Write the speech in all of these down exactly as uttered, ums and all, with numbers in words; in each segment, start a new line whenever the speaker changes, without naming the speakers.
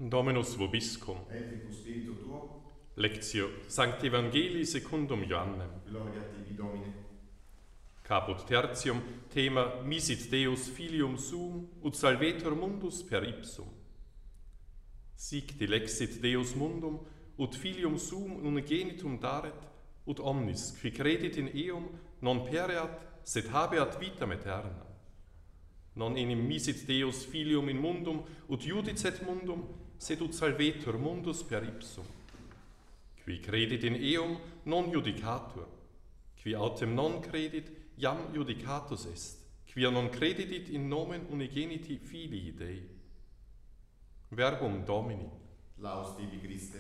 Dominus vobiscum.
Et in spiritu tuo.
Lectio Sancti Evangelii secundum Ioannem.
Gloria a tibi, Domine.
Caput tertium, thema misit Deus filium suum, ut salvetur mundus per ipsum. Sic dilexit Deus mundum, ut filium suum unigenitum daret, ut omnis, qui credit in eum, non pereat, sed habeat vitam aeterna. Non enim misit Deus filium in mundum, ut judicet mundum, sed ut salvetur mundus per ipsum. Qui credit in eum, non judicatur. Qui autem non credit, iam judicatus est. Quia non creditit in nomen unigeniti Filii Dei. Verbum Domini.
Laus tibi, Christe.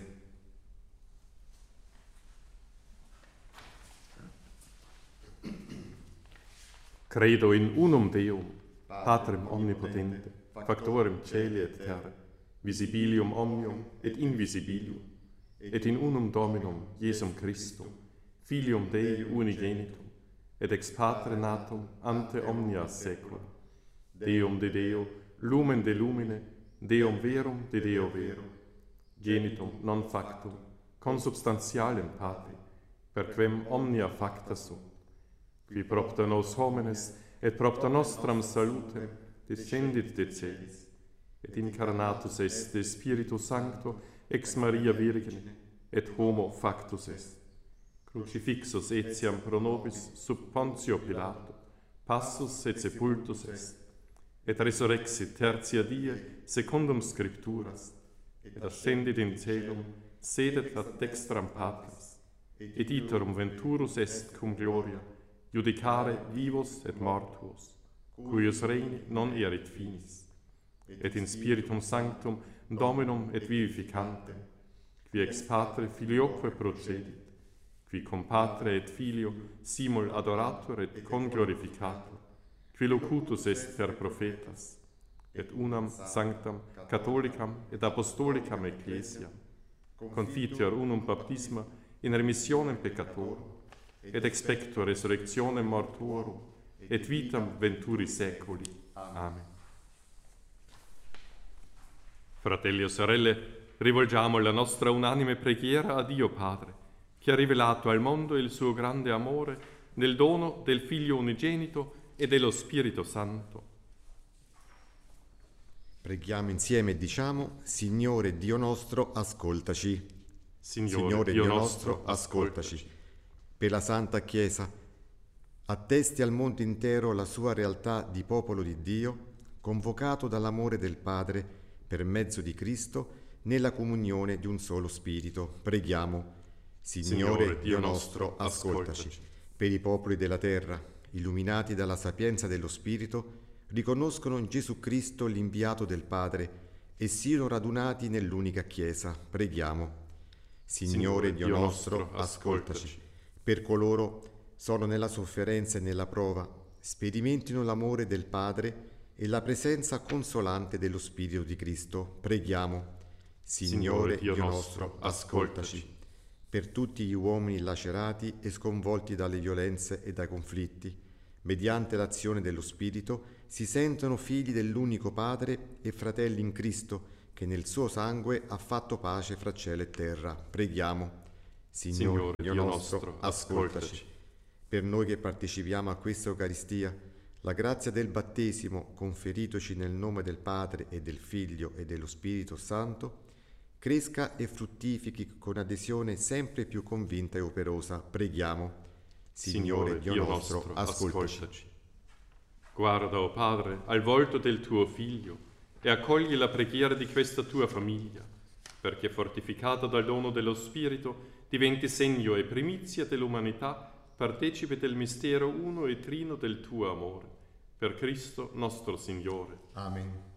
Credo in unum Deum, Patrem omnipotente, factorem caeli et terra, visibilium omnium et invisibilium, et in unum Dominum Iesum Christum, Filium Dei unigenitum, et ex Patre natum ante omnia saecula, Deum de Deo, lumen de lumine, Deum verum de Deo vero, genitum non factum, consubstantialem Patri, per quem omnia facta sunt, qui propter nos homines et propter nostram salutem descendit de celis, et incarnatus est de Spiritu Sancto ex Maria Virgine, et homo factus est. Crucifixus etiam pro nobis sub Pontio Pilato, passus et sepultus est, et resurrexit tertia die secundum Scripturas, et ascendit in celum, sedet ad dextram Patris, et iterum venturus est cum gloria, judicare vivos et mortuos, cuius reini non erit finis, et in Spiritum Sanctum Dominum et vivificantem, qui ex Patre Filioque procedit, qui cum Patre et Filio simul adoratur et conglorificatur, qui locutus est per prophetas, et unam sanctam catholicam et apostolicam ecclesiam, confiteor unum baptisma in remissionem peccatorum, et expecto resurrectionem mortuorum, et vitam venturi seculi. Amen. Fratelli e sorelle, rivolgiamo la nostra unanime preghiera a Dio Padre, che ha rivelato al mondo il suo grande amore nel dono del Figlio unigenito e dello Spirito Santo.
Preghiamo insieme e diciamo: Signore Dio nostro, ascoltaci.
Signore,
Signore
Dio,
Dio
nostro,
nostro, ascoltaci. Per la Santa Chiesa, attesti al mondo intero la sua realtà di popolo di Dio, convocato dall'amore del Padre per mezzo di Cristo nella comunione di un solo Spirito. Preghiamo. Signore, Signore Dio nostro, ascoltaci. ascoltaci. Per i popoli della terra, illuminati dalla sapienza dello Spirito, riconoscono in Gesù Cristo l'inviato del Padre e siano radunati nell'unica Chiesa. Preghiamo. Signore, Signore Dio, Dio nostro, ascoltaci. Per coloro sono nella sofferenza e nella prova, sperimentino l'amore del Padre e la presenza consolante dello Spirito di Cristo. Preghiamo. Signore, Signore Dio, Dio nostro, ascoltaci. Per tutti gli uomini lacerati e sconvolti dalle violenze e dai conflitti, mediante l'azione dello Spirito, si sentono figli dell'unico Padre e fratelli in Cristo, che nel suo sangue ha fatto pace fra cielo e terra. Preghiamo. Signore, Signore Dio, Dio nostro, ascoltaci. Per noi che partecipiamo a questa Eucaristia, la grazia del battesimo conferitoci nel nome del Padre e del Figlio e dello Spirito Santo cresca e fruttifichi con adesione sempre più convinta e operosa. Preghiamo. Signore, Signore Dio, Dio nostro, nostro ascoltaci. ascoltaci.
Guarda, o Padre, al volto del tuo Figlio e accogli la preghiera di questa tua famiglia, perché fortificata dal dono dello Spirito diventi segno e primizia dell'umanità, partecipe del mistero uno e trino del tuo amore. Per Cristo nostro Signore.
Amen.